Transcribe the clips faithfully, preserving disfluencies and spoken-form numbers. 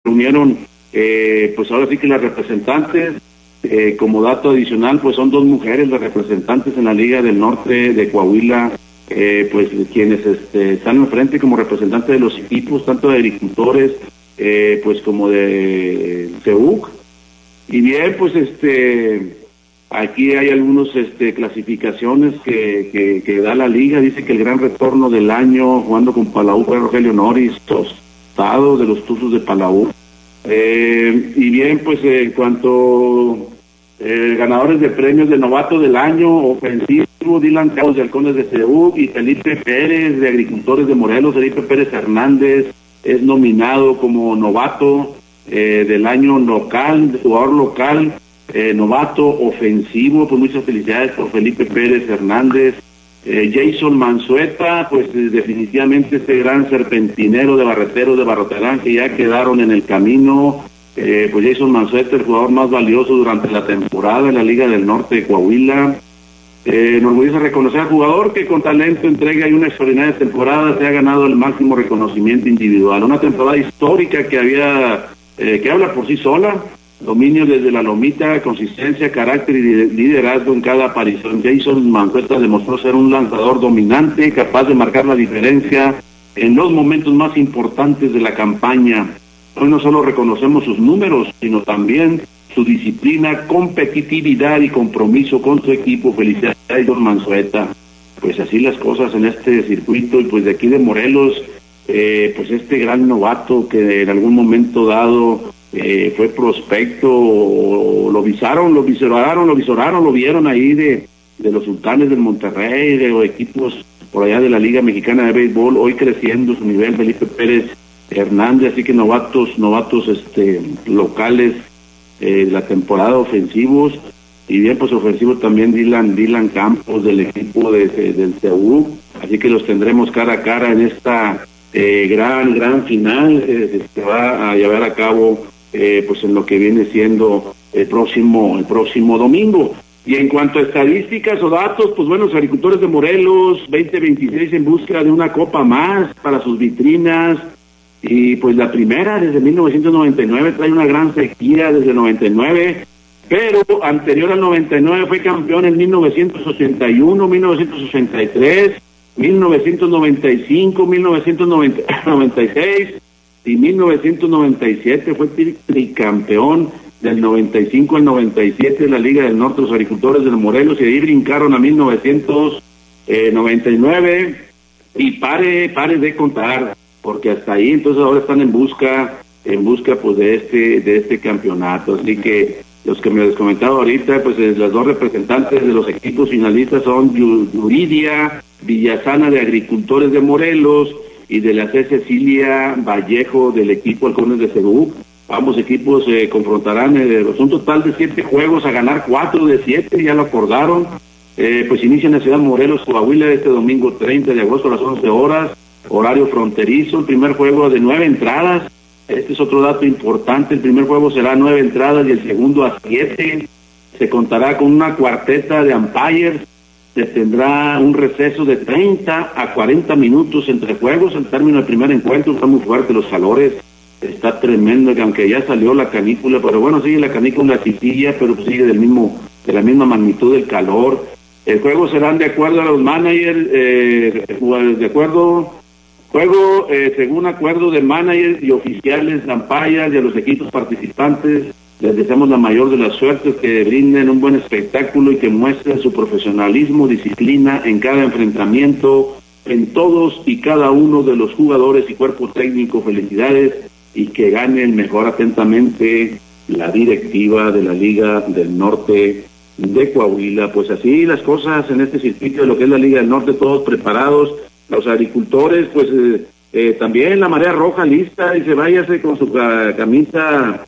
reunieron, eh, pues ahora sí que las representantes, eh, como dato adicional, pues son dos mujeres las representantes en la Liga del Norte de Coahuila, eh, pues quienes este, están enfrente como representantes de los equipos, tanto de agricultores, eh, pues como de C E U C. Y bien, pues este, aquí hay algunas este, clasificaciones que, que, que da la liga. Dice que el gran retorno del año jugando con Palau fue Rogelio Noris, tostado de los Tuzos de Palau. Eh, y bien, pues eh, en cuanto eh, ganadores de premios de novato del año, ofensivo, Dylan Caos de Halcones de C E U C y Felipe Pérez de Agricultores de Morelos. Felipe Pérez Hernández es nominado como novato eh, del año local, jugador local, eh, novato ofensivo. Pues muchas felicidades por Felipe Pérez Hernández. Eh, Jason Manzueta, pues eh, definitivamente este gran serpentinero de barreteros de Barroterán que ya quedaron en el camino. Eh, pues Jason Manzueta, el jugador más valioso durante la temporada en la Liga del Norte de Coahuila. Eh, nos orgullece reconocer al jugador que con talento, entrega y una extraordinaria temporada se ha ganado el máximo reconocimiento individual. Una temporada histórica que había, eh, que habla por sí sola. Dominio desde la lomita, consistencia, carácter y liderazgo en cada aparición. Jason Manzueta demostró ser un lanzador dominante, capaz de marcar la diferencia en los momentos más importantes de la campaña. Hoy no solo reconocemos sus números, sino también su disciplina, competitividad y compromiso con su equipo. Felicidades a Jason Manzueta. Pues así las cosas en este circuito, y pues de aquí de Morelos, eh, pues este gran novato que en algún momento dado Eh, fue prospecto, o lo visaron, lo visoraron, lo visoraron, lo vieron ahí de, de los Sultanes del Monterrey, de los equipos por allá de la Liga Mexicana de Béisbol, hoy creciendo su nivel, Felipe Pérez Hernández. Así que novatos, novatos este locales eh, de la temporada ofensivos, y bien pues ofensivos también Dylan, Dylan Campos del equipo de, de, del C E U C. Así que los tendremos cara a cara en esta eh, gran, gran final eh, que va a llevar a cabo Eh, pues en lo que viene siendo el próximo el próximo domingo. Y en cuanto a estadísticas o datos, pues bueno, los Agricultores de Morelos veinte veintiséis en busca de una copa más para sus vitrinas, y pues la primera desde mil novecientos noventa y nueve, trae una gran sequía desde el noventa y nueve, pero anterior al noventa y nueve fue campeón en mil novecientos ochenta y uno, mil novecientos ochenta y tres, mil novecientos noventa y cinco, mil novecientos noventa y seis y mil novecientos noventa y siete. Fue tricampeón del noventa y cinco al noventa y siete de la Liga del Norte, los Agricultores de Morelos, y ahí brincaron a mil novecientos noventa y nueve, y pare, pare de contar, porque hasta ahí entonces ahora están en busca, en busca pues de este, de este campeonato. Así que los que me les comentaba ahorita, pues las dos representantes de los equipos finalistas son Yuridia Villasana de Agricultores de Morelos y de la C. Cecilia Vallejo del equipo Halcones de C E U C. Ambos equipos se eh, confrontarán, eh, un total de siete juegos, a ganar cuatro de siete, ya lo acordaron. Eh, pues inician en la ciudad de Morelos, Coahuila, este domingo treinta de agosto a las once horas, horario fronterizo. El primer juego de nueve entradas, este es otro dato importante, el primer juego será nueve entradas y el segundo a siete. Se contará con una cuarteta de umpires. Se tendrá un receso de treinta a cuarenta minutos entre juegos. El término del primer encuentro está muy fuerte, los calores, está tremendo, que aunque ya salió la canícula, pero bueno, sigue la canícula chiquilla, pero pues sigue del mismo, de la misma magnitud del calor. El juego serán de acuerdo a los managers, eh, de acuerdo, juego eh, según acuerdo de managers y oficiales, umpires y a los equipos participantes. Les deseamos la mayor de las suertes, que brinden un buen espectáculo y que muestren su profesionalismo, disciplina en cada enfrentamiento, en todos y cada uno de los jugadores y cuerpo técnico. Felicidades, y que ganen mejor. Atentamente, la directiva de la Liga del Norte de Coahuila. Pues así las cosas en este circuito de lo que es la Liga del Norte, todos preparados. Los agricultores, pues eh, eh, también la marea roja lista, y se váyase con su uh, camisa,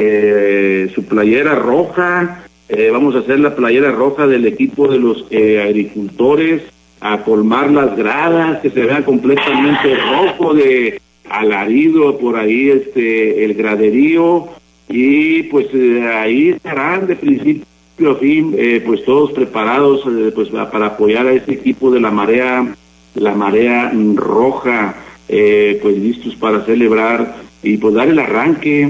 Eh, su playera roja. Eh, vamos a hacer la playera roja del equipo de los eh, agricultores, a colmar las gradas, que se vea completamente rojo de alarido por ahí este el graderío, y pues eh, ahí estarán de principio a fin, eh, pues todos preparados eh, pues para apoyar a este equipo de la marea, la marea roja, eh, pues listos para celebrar y pues dar el arranque